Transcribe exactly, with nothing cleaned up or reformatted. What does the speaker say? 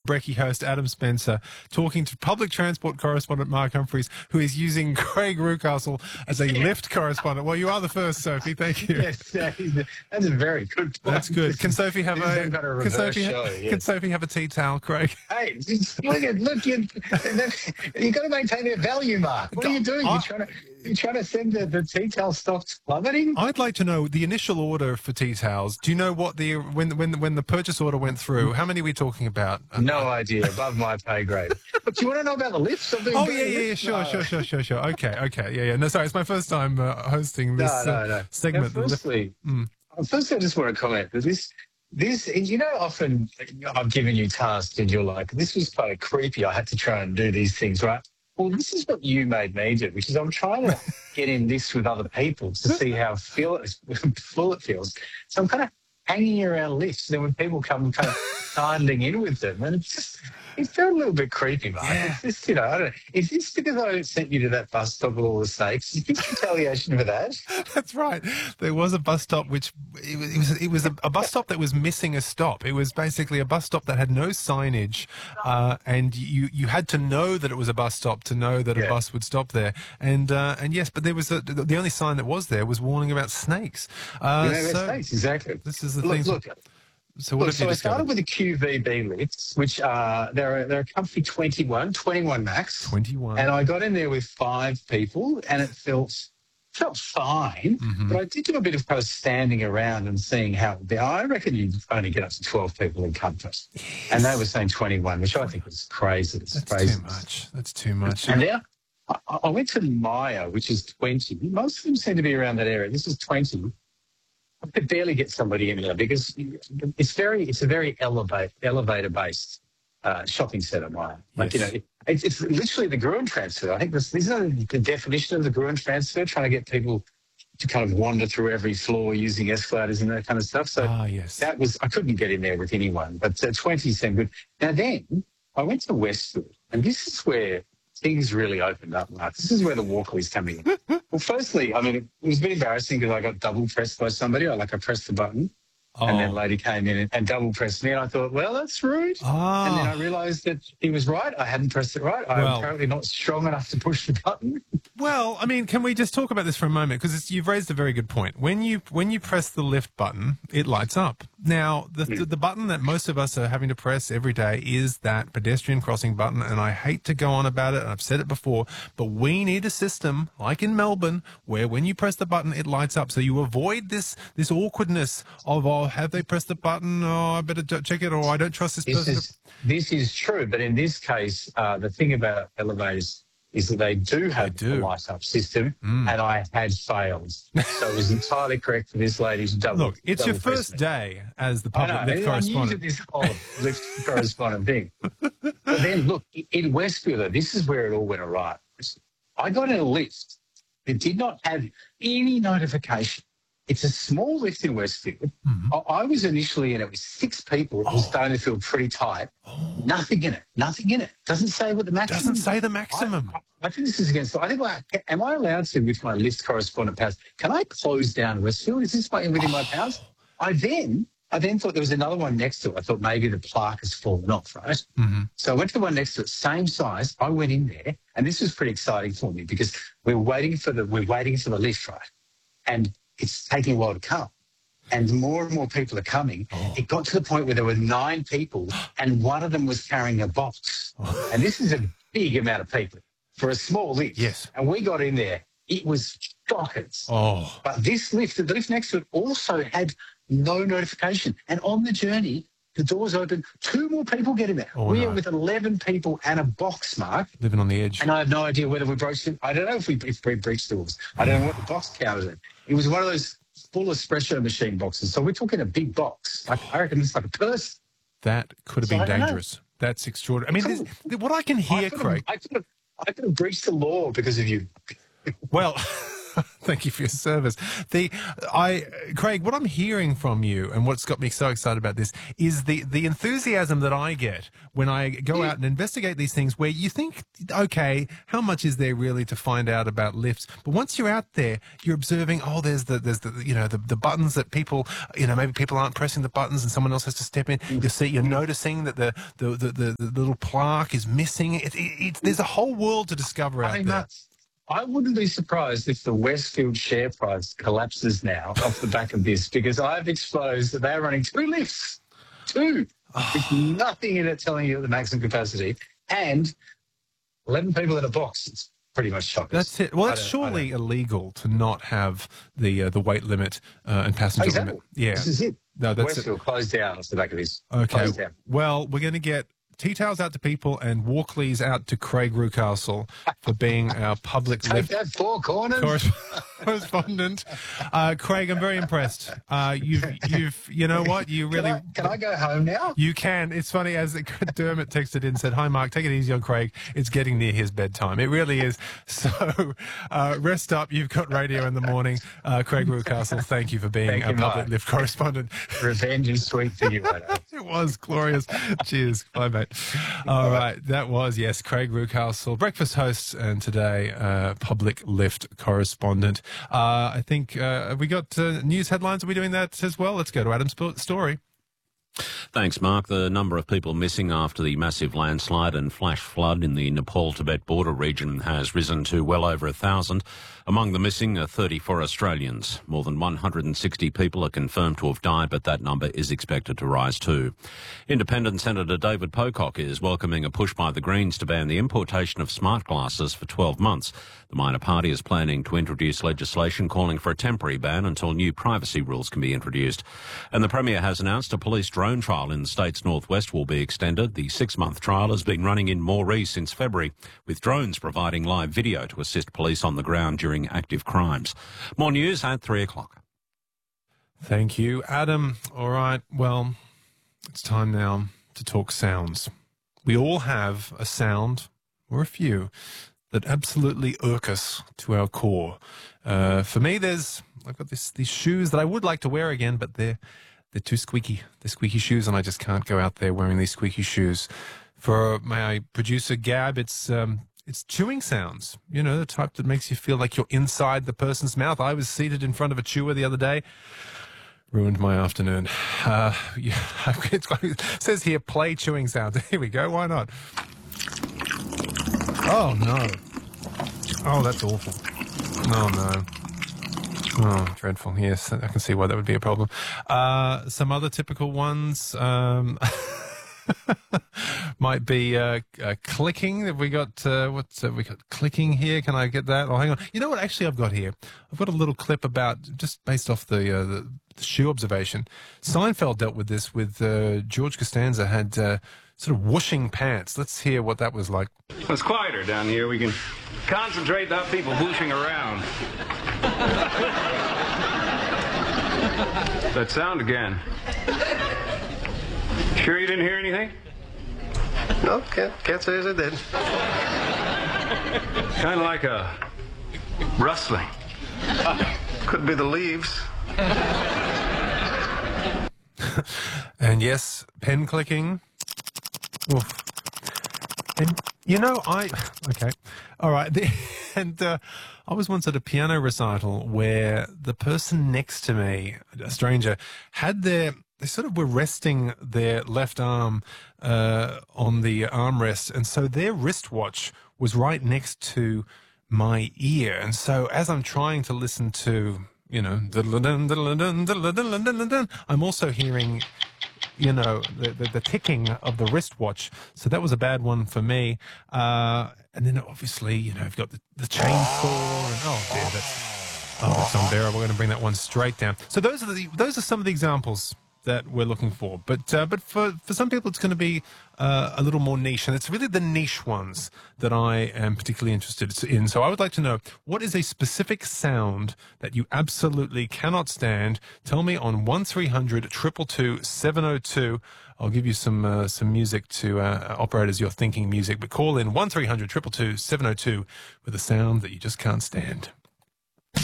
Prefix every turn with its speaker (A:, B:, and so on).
A: Brekkie host Adam Spencer talking to public transport correspondent Mark Humphries, who is using Craig Rucastle as a lift correspondent. Well, you are the first, Sophie. Thank you.
B: Yes, uh, that's a very good point.
A: That's good. Can Sophie have a,
B: a, a
A: can Sophie,
B: show, yes.
A: can Sophie have a tea towel, Craig?
B: Hey, just look at look you. You've got to maintain their value, Mark. What are you doing?
A: I,
B: You're trying to you're trying to send the, the tea towel stocks plummeting.
A: I'd like to know the initial order for tea towels. Do you know what the when when when the purchase order went through? How many are we talking about?
B: No idea. Above my pay grade. But do you want to know about the lifts?
A: Oh yeah, yeah, yeah. Sure, no. sure, sure, sure, sure. Okay, okay, yeah, yeah. No, sorry, it's my first time uh, hosting this
B: no, no, no.
A: Uh, segment.
B: Now, firstly,
A: mm.
B: firstly, I just want to comment that this. This, you know, often I've given you tasks and you're like, this was kind of creepy. I had to try and do these things, right? Well, this is what you made me do, which is I'm trying to get in this with other people to see how feel it, full it feels. So I'm kind of hanging around lifts. Then when people come, I'm kind of sidling in with them. And it's just, it felt a little bit creepy, Mark.
A: Yeah.
B: It's just, you know, I don't know. Is this because I sent you to that bus stop with all the snakes? Is this retaliation for that?
A: That's right. There was a bus stop which it was it was, it was a, a bus stop that was missing a stop. It was basically a bus stop that had no signage, uh, and you you had to know that it was a bus stop to know that a
B: yeah.
A: bus would stop there. And uh, and yes, but there was a, the only sign that was there was warning about snakes. Uh,
B: yeah,
A: so
B: snakes, exactly.
A: This is the
B: look,
A: thing.
B: Look,
A: So what
B: Look,
A: have
B: so
A: you
B: I
A: discovered?
B: started with the Q V B lifts, which uh, they're, they're a comfy twenty-one, twenty-one max.
A: twenty-one.
B: And I got in there with five people and it felt felt fine,
A: mm-hmm.
B: but I did do a bit of kind of standing around and seeing how it would be. I reckon you'd only get up to twelve people in comfort. Yes. And they were saying twenty-one, which I think was crazy.
A: That's
B: crazy.
A: too much. That's too much.
B: And now I, I went to Maya, which is twenty. Most of them seem to be around that area. This is twenty. I could barely get somebody in there because it's very, it's a very elevate, elevator-based uh, shopping centre, Maya. Like,
A: yes.
B: you know, it, it's, it's literally the Gruen transfer. I think this, this is the definition of the Gruen transfer, trying to get people to kind of wander through every floor using escalators and that kind of stuff. So
A: ah, yes.
B: that was, I couldn't get in there with anyone, but uh, twenty seemed good. Now then, I went to Westfield, and this is where things really opened up, Mark. This is where the Walkleys come in. Well, firstly, I mean, it was a bit embarrassing because I got double pressed by somebody. I like I pressed the button, oh. and then lady came in and, and double pressed me, and I thought, well, that's rude.
A: Oh.
B: And then I realised that he was right. I hadn't pressed it right. I'm
A: well,
B: apparently not strong enough to push the button.
A: Well, I mean, can we just talk about this for a moment? Because you've raised a very good point. When you when you press the lift button, it lights up. Now, the, the the button that most of us are having to press every day is that pedestrian crossing button, and I hate to go on about it, and I've said it before, but we need a system, like in Melbourne, where when you press the button, it lights up, so you avoid this this awkwardness of, oh, have they pressed the button? Oh, I better check it, or I don't trust this,
B: this
A: person.
B: Is, this is true, but in this case, uh, the thing about elevators is that they do have
A: they do.
B: a light-up system,
A: mm.
B: and I had failed. So it was entirely correct for this lady to double.
A: Look, it's your first
B: me.
A: day as the public
B: I know,
A: lift
B: I'm
A: correspondent.
B: used to this whole lift correspondent thing. But then, look, in Westfield, this is where it all went awry. I got in a lift that did not have any notification. It's a small lift in Westfield. Mm-hmm. I, I was initially in it with six people. It was oh. starting to feel pretty tight. Oh. Nothing in it. Nothing in it. Doesn't say what the maximum.
A: Doesn't say the maximum.
B: I, I, I think this is against. I think. Like, am I allowed to, with my lift correspondent powers? Can I close down Westfield? Is this my, within oh. my powers? I then. I then thought there was another one next to it. I thought maybe the plaque has fallen off, right?
A: Mm-hmm.
B: So I went to the one next to it, same size. I went in there, and this was pretty exciting for me because we're waiting for the we're waiting for the lift, right? And it's taking a while to come. And more and more people are coming. Oh. It got to the point where there were nine people and one of them was carrying a box. Oh. And this is a big amount of people for a small lift.
A: Yes.
B: And we got in there. It was shockers.
A: Oh.
B: But this lift, the lift next to it also had no notification. And on the journey, the doors open. Two more people get in there.
A: Oh,
B: we
A: no.
B: are with eleven people and a box, Mark.
A: Living on the edge.
B: And I have no idea whether we broached it. I don't know if we, if we breached the rules. I don't know what the box counted it. It was one of those full espresso machine boxes. So we're talking a big box. Like, I reckon it's like a purse.
A: That could have
B: so
A: been dangerous. Know. That's extraordinary. I mean, this, what I can hear,
B: I
A: Craig.
B: I could have, I could have breached the law because of you.
A: Well... Thank you for your service. The I Craig, what I'm hearing from you and what's got me so excited about this is the the enthusiasm that I get when I go out and investigate these things where you think, okay, how much is there really to find out about lifts? But once you're out there, you're observing, oh, there's the there's the you know the, the buttons that people, you know, maybe people aren't pressing the buttons and someone else has to step in. You see, you're noticing that the the the, the, the little plaque is missing. It, it, it, there's a whole world to discover out
B: I mean,
A: there.
B: that's, I wouldn't be surprised if the Westfield share price collapses now off the back of this, because I've exposed that they're running two lifts, two, with nothing in it telling you the maximum capacity, and eleven people in a box. It's pretty much shocking.
A: That's it. Well, that's surely illegal to not have the uh, the weight limit uh, and passenger
B: exactly.
A: limit. Yeah,
B: This is it.
A: No, that's
B: Westfield
A: it.
B: closed down off the back of this.
A: Okay.
B: Closed down.
A: Well, we're going to get tea towels out to people and Walkleys out to Craig Rucastle for being our public
B: Take
A: lift
B: that four corners.
A: correspondent. Uh, Craig, I'm very impressed. Uh, you've, you've, you know what? You really.
B: Can I, can I go home now?
A: You can. It's funny, as Dermot texted in, said, "Hi, Mark, take it easy on Craig. It's getting near his bedtime." It really is. So uh, rest up. You've got radio in the morning. Uh, Craig Rucastle, thank you for being
B: Thank
A: our
B: you,
A: public
B: Mark.
A: lift correspondent.
B: Revenge is sweet for you, I know.
A: It was glorious. Cheers. Bye, mate. All right. That was, yes, Craig Rucastle, breakfast host, and today, uh, public lift correspondent. Uh, I think uh, we got uh, news headlines. Are we doing that as well? Let's go to Adam's story.
C: Thanks, Mark. The number of people missing after the massive landslide and flash flood in the Nepal-Tibet border region has risen to well over a thousand. Among the missing are thirty-four Australians. More than one hundred sixty people are confirmed to have died, but that number is expected to rise too. Independent Senator David Pocock is welcoming a push by the Greens to ban the importation of smart glasses for twelve months. The minor party is planning to introduce legislation calling for a temporary ban until new privacy rules can be introduced. And the Premier has announced a police drone trial in the state's northwest will be extended. The six-month trial has been running in Moree since February, with drones providing live video to assist police on the ground during active crimes. More news at three o'clock.
A: Thank you, Adam. All right, well, it's time now to talk sounds. We all have a sound, or a few, that absolutely irk us to our core. Uh, for me, there's I've got this, these shoes that I would like to wear again, but they're they're too squeaky. They're squeaky shoes, and I just can't go out there wearing these squeaky shoes. For my producer Gab, it's um, it's chewing sounds. You know, the type that makes you feel like you're inside the person's mouth. I was seated in front of a chewer the other day. Ruined my afternoon. Uh, yeah, it says here, play chewing sounds. Here we go. Why not? Oh, no. Oh, that's awful. Oh, no. Oh, dreadful. Yes, I can see why that would be a problem. Uh, some other typical ones um, might be uh, uh, clicking. Have we got, uh, what's uh, we got clicking here? Can I get that? Oh, hang on. You know what actually I've got here? I've got a little clip about, just based off the, uh, the, the shoe observation. Seinfeld dealt with this with uh, George Costanza had uh, sort of whooshing pants. Let's hear what that was like.
D: It's quieter down here. We can concentrate without people whooshing around. That sound again. Sure you didn't hear anything?
E: No, can't, can't say as I did.
D: Kind of like a rustling.
E: Could be the leaves.
A: And yes, pen clicking. Oof. And, you know, I... Okay. All right. The, and uh, I was once at a piano recital where the person next to me, a stranger, had their... They sort of were resting their left arm uh, on the armrest, and so their wristwatch was right next to my ear. And so as I'm trying to listen to, you know, I'm also hearing, you know, the, the, the ticking of the wristwatch. So that was a bad one for me. Uh, and then obviously, you know, I've got the, the chainsaw. And, oh, dear, that's, oh, that's unbearable. We're going to bring that one straight down. So those are the those are some of the examples that we're looking for. But uh, but for, for some people, it's going to be uh, a little more niche. And it's really the niche ones that I am particularly interested in. So I would like to know, what is a specific sound that you absolutely cannot stand? Tell me on one three hundred, two two two, seven oh two. I'll give you some uh, some music to uh, operate as your thinking music. But call in one three hundred, two two two, seven oh two with a sound that you just can't stand.